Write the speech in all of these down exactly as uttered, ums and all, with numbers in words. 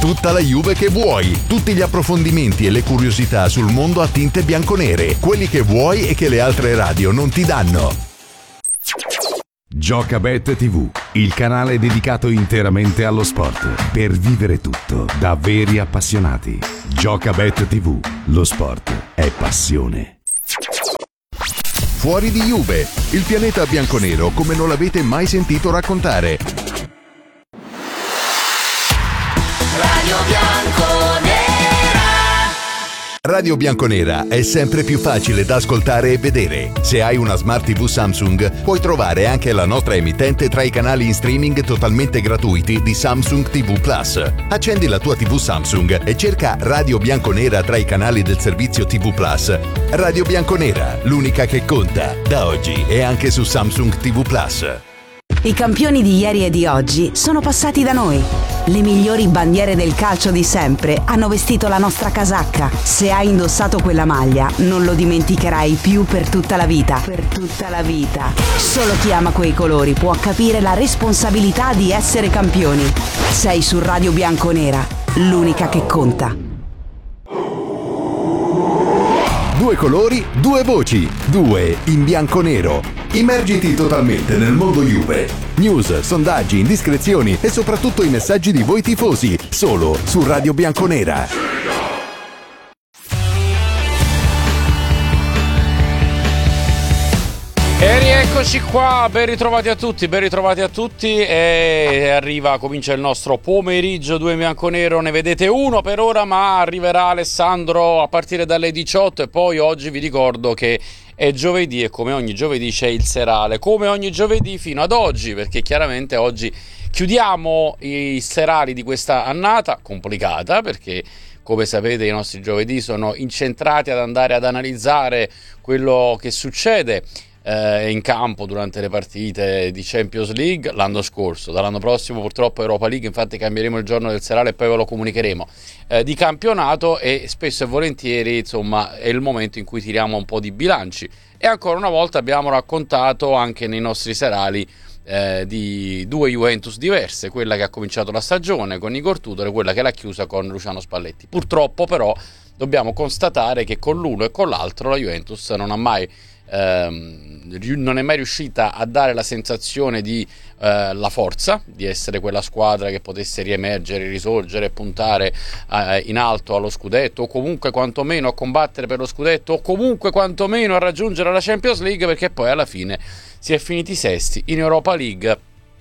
Tutta la Juve che vuoi, tutti gli approfondimenti e le curiosità sul mondo a tinte bianconere, quelli che vuoi e che le altre radio non ti danno. Giocabet tivù, il canale dedicato interamente allo sport, per vivere tutto da veri appassionati. Giocabet tivù, lo sport è passione. Fuori di Juve, il pianeta bianconero come non l'avete mai sentito raccontare. Radio Bianconera. Radio Bianconera è sempre più facile da ascoltare e vedere. Se hai una Smart tivù Samsung, puoi trovare anche la nostra emittente tra i canali in streaming totalmente gratuiti di Samsung tivù Plus. Accendi la tua tivù Samsung e cerca Radio Bianconera tra i canali del servizio tivù Plus. Radio Bianconera, l'unica che conta. Da oggi è anche su Samsung tivù Plus. I campioni di ieri e di oggi sono passati da noi. Le migliori bandiere del calcio di sempre hanno vestito la nostra casacca. Se hai indossato quella maglia, non lo dimenticherai più per tutta la vita. Per tutta la vita. Solo chi ama quei colori può capire la responsabilità di essere campioni. Sei su Radio Bianconera, l'unica che conta. Due colori, due voci, due in bianco-nero. Immergiti totalmente nel mondo Juve. News, sondaggi, indiscrezioni e soprattutto i messaggi di voi tifosi, solo su Radio Bianconera. E rieccoci qua, ben ritrovati a tutti, ben ritrovati a tutti e arriva, comincia il nostro pomeriggio due in bianconero, ne vedete uno per ora ma arriverà Alessandro a partire dalle diciotto e poi oggi vi ricordo che è giovedì e come ogni giovedì c'è il serale, come ogni giovedì fino ad oggi, perché chiaramente oggi chiudiamo i serali di questa annata, complicata perché come sapete i nostri giovedì sono incentrati ad andare ad analizzare quello che succede Eh, in campo durante le partite di Champions League l'anno scorso, dall'anno prossimo purtroppo Europa League, infatti cambieremo il giorno del serale e poi ve lo comunicheremo, eh, di campionato, e spesso e volentieri insomma è il momento in cui tiriamo un po' di bilanci e ancora una volta abbiamo raccontato anche nei nostri serali eh, di due Juventus diverse, quella che ha cominciato la stagione con Igor Tudor e quella che l'ha chiusa con Luciano Spalletti. Purtroppo però dobbiamo constatare che con l'uno e con l'altro la Juventus non ha mai non è mai riuscita a dare la sensazione di eh, la forza, di essere quella squadra che potesse riemergere, risorgere e puntare eh, in alto allo scudetto, o comunque quantomeno a combattere per lo scudetto, o comunque quantomeno a raggiungere la Champions League, perché poi alla fine si è finiti sesti in Europa League,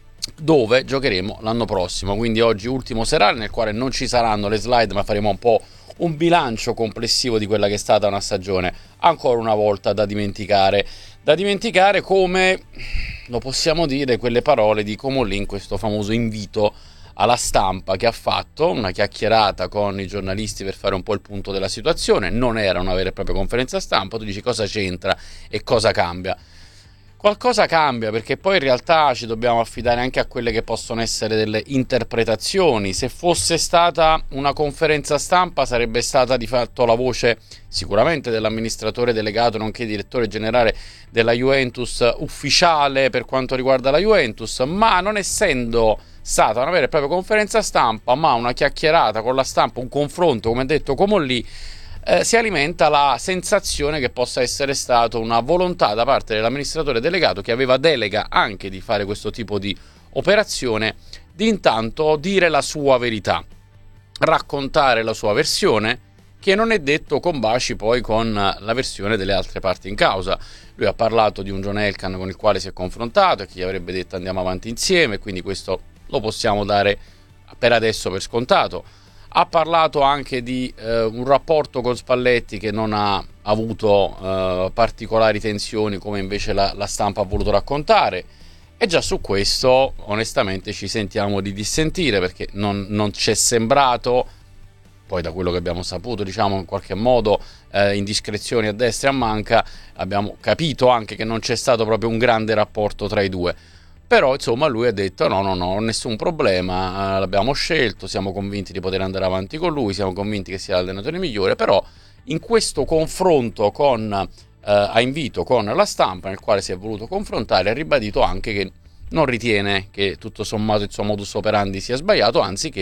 dove giocheremo l'anno prossimo. Quindi oggi ultimo serale nel quale non ci saranno le slide ma faremo un po' un bilancio complessivo di quella che è stata una stagione ancora una volta da dimenticare. Da dimenticare come, lo possiamo dire, quelle parole di Comolli in questo famoso invito alla stampa che ha fatto, una chiacchierata con i giornalisti per fare un po' il punto della situazione. Non era una vera e propria conferenza stampa, tu dici cosa c'entra e cosa cambia. Qualcosa cambia, perché poi in realtà ci dobbiamo affidare anche a quelle che possono essere delle interpretazioni. Se fosse stata una conferenza stampa sarebbe stata di fatto la voce sicuramente dell'amministratore delegato nonché direttore generale della Juventus ufficiale per quanto riguarda la Juventus, ma non essendo stata una vera e propria conferenza stampa ma una chiacchierata con la stampa, un confronto come ha detto Comolli, Eh, si alimenta la sensazione che possa essere stata una volontà da parte dell'amministratore delegato, che aveva delega anche di fare questo tipo di operazione, di intanto dire la sua verità, raccontare la sua versione, che non è detto combaci poi con la versione delle altre parti in causa. Lui ha parlato di un John Elkann con il quale si è confrontato e che gli avrebbe detto andiamo avanti insieme, quindi questo lo possiamo dare per adesso per scontato. Ha parlato anche di eh, un rapporto con Spalletti che non ha avuto eh, particolari tensioni come invece la, la stampa ha voluto raccontare, e già su questo onestamente ci sentiamo di dissentire, perché non, non ci è sembrato, poi da quello che abbiamo saputo diciamo in qualche modo eh, indiscrezioni a destra e a manca, abbiamo capito anche che non c'è stato proprio un grande rapporto tra i due. Però insomma lui ha detto no no no nessun problema, eh, l'abbiamo scelto, siamo convinti di poter andare avanti con lui, siamo convinti che sia l'allenatore migliore. Però in questo confronto con eh, a invito con la stampa, nel quale si è voluto confrontare, ha ribadito anche che non ritiene che tutto sommato il suo modus operandi sia sbagliato, anzi che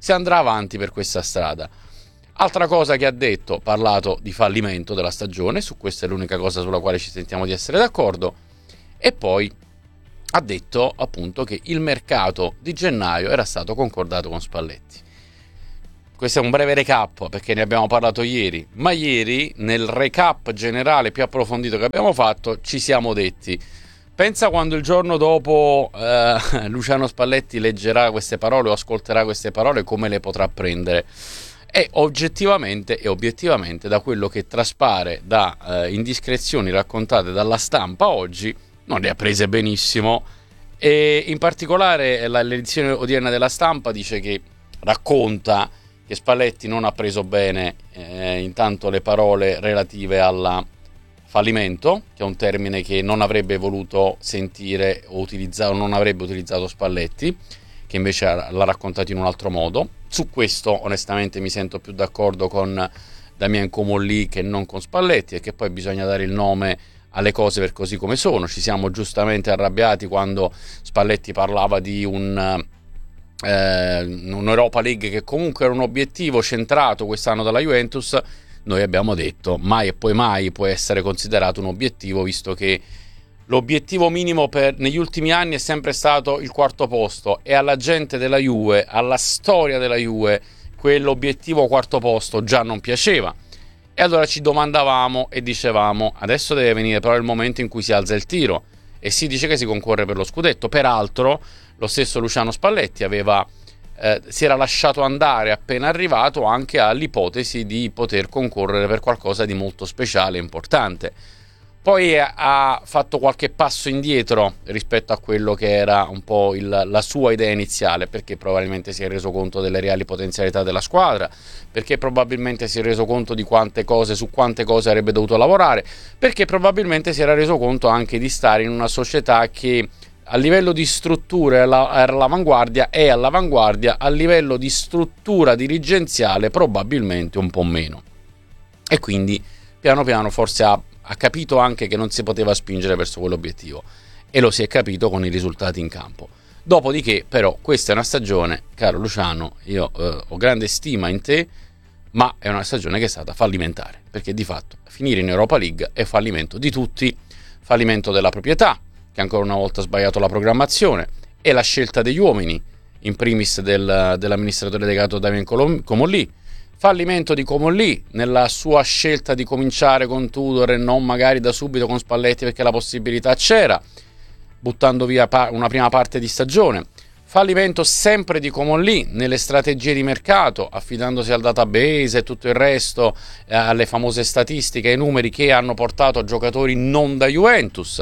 si andrà avanti per questa strada. Altra cosa che ha detto, parlato di fallimento della stagione, su questa è l'unica cosa sulla quale ci sentiamo di essere d'accordo, e poi ha detto appunto che il mercato di gennaio era stato concordato con Spalletti. Questo è un breve recap perché ne abbiamo parlato ieri, ma ieri nel recap generale più approfondito che abbiamo fatto ci siamo detti: pensa quando il giorno dopo eh, Luciano Spalletti leggerà queste parole o ascolterà queste parole, come le potrà prendere. E oggettivamente e obiettivamente, da quello che traspare da eh, indiscrezioni raccontate dalla stampa oggi, non le ha prese benissimo. E in particolare la, l'edizione odierna della stampa dice che racconta che Spalletti non ha preso bene eh, intanto le parole relative al fallimento, che è un termine che non avrebbe voluto sentire o utilizzare, o non avrebbe utilizzato Spalletti, che invece l'ha raccontato in un altro modo. Su questo onestamente mi sento più d'accordo con Damien Comolli che non con Spalletti, e che poi bisogna dare il nome alle cose per così come sono. Ci siamo giustamente arrabbiati quando Spalletti parlava di un eh, un'Europa League che comunque era un obiettivo centrato quest'anno dalla Juventus. Noi abbiamo detto mai e poi mai può essere considerato un obiettivo, visto che l'obiettivo minimo per, negli ultimi anni è sempre stato il quarto posto, e alla gente della Juve, alla storia della Juve, quell'obiettivo quarto posto già non piaceva. E allora ci domandavamo e dicevamo: adesso deve venire però il momento in cui si alza il tiro e si dice che si concorre per lo scudetto. Peraltro lo stesso Luciano Spalletti aveva eh, si era lasciato andare appena arrivato anche all'ipotesi di poter concorrere per qualcosa di molto speciale e importante. Poi ha fatto qualche passo indietro rispetto a quello che era un po' il, la sua idea iniziale, perché probabilmente si è reso conto delle reali potenzialità della squadra, perché probabilmente si è reso conto di quante cose, su quante cose avrebbe dovuto lavorare, perché probabilmente si era reso conto anche di stare in una società che a livello di strutture era all'avanguardia, e all'avanguardia a livello di struttura dirigenziale probabilmente un po' meno. E quindi piano piano forse ha ha capito anche che non si poteva spingere verso quell'obiettivo, e lo si è capito con i risultati in campo. Dopodiché però questa è una stagione, caro Luciano, io eh, ho grande stima in te, ma è una stagione che è stata fallimentare, perché di fatto finire in Europa League è fallimento di tutti, fallimento della proprietà, che ancora una volta ha sbagliato la programmazione, e la scelta degli uomini, in primis del, dell'amministratore delegato Damien Comolli, fallimento di Comolli nella sua scelta di cominciare con Tudor e non magari da subito con Spalletti, perché la possibilità c'era, buttando via una prima parte di stagione. Fallimento sempre di Comolli nelle strategie di mercato, affidandosi al database e tutto il resto, eh, alle famose statistiche e ai numeri che hanno portato a giocatori non da Juventus.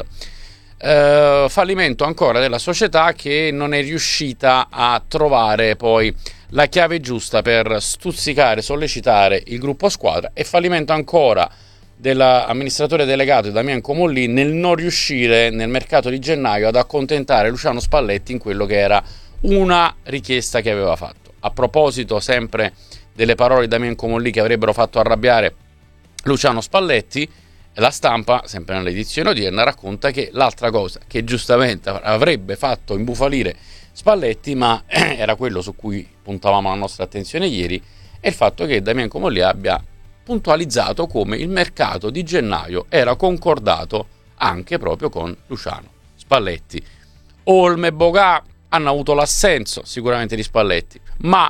Uh, fallimento ancora della società, che non è riuscita a trovare poi la chiave giusta per stuzzicare, sollecitare il gruppo squadra, e fallimento ancora dell'amministratore delegato Damien Comolli nel non riuscire nel mercato di gennaio ad accontentare Luciano Spalletti in quello che era una richiesta che aveva fatto. A proposito sempre delle parole di Damien Comolli che avrebbero fatto arrabbiare Luciano Spalletti, la stampa, sempre nell'edizione odierna, racconta che l'altra cosa che giustamente avrebbe fatto imbufalire Spalletti, ma era quello su cui puntavamo la nostra attenzione ieri, è il fatto che Damien Comolli abbia puntualizzato come il mercato di gennaio era concordato anche proprio con Luciano Spalletti. Olme e Bogà hanno avuto l'assenso sicuramente di Spalletti, ma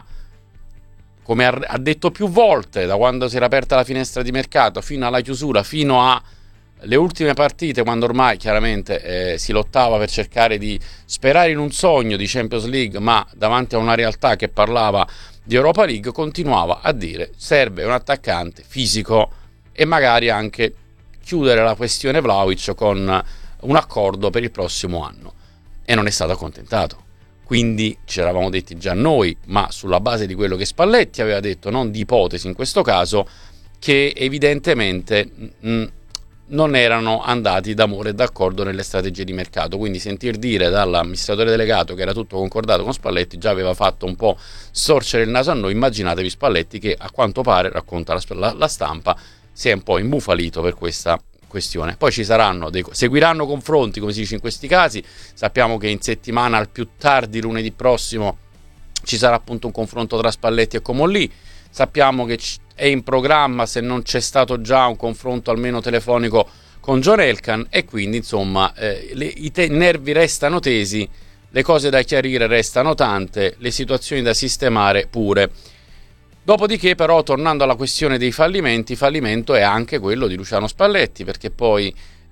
come ha detto più volte, da quando si era aperta la finestra di mercato fino alla chiusura, fino alle ultime partite, quando ormai chiaramente eh, si lottava per cercare di sperare in un sogno di Champions League, ma davanti a una realtà che parlava di Europa League, continuava a dire: serve un attaccante fisico, e magari anche chiudere la questione Vlahovic con un accordo per il prossimo anno. E non è stato accontentato. Quindi ci eravamo detti già noi, ma sulla base di quello che Spalletti aveva detto, non di ipotesi in questo caso, che evidentemente mh, non erano andati d'amore e d'accordo nelle strategie di mercato. Quindi sentir dire dall'amministratore delegato che era tutto concordato con Spalletti già aveva fatto un po' storcere il naso a noi. Immaginatevi Spalletti che, a quanto pare, racconta la, la, la stampa, si è un po' imbufalito per questa questione. Poi ci saranno dei, seguiranno confronti, come si dice in questi casi. Sappiamo che in settimana, al più tardi lunedì prossimo, ci sarà appunto un confronto tra Spalletti e Comolli. Sappiamo che è in programma, se non c'è stato già, un confronto almeno telefonico con John Elkann, e quindi insomma eh, le, i te- nervi restano tesi, le cose da chiarire restano tante, le situazioni da sistemare pure. Dopodiché però, tornando alla questione dei fallimenti, fallimento è anche quello di Luciano Spalletti, perché poi